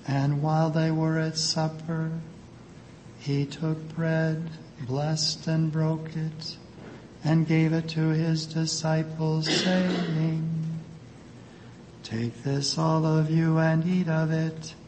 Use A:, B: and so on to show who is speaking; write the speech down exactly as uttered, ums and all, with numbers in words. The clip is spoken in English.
A: And while they were at supper, he took bread, blessed and broke it, and gave it to his disciples, saying, "Take this, all of you, and eat of it,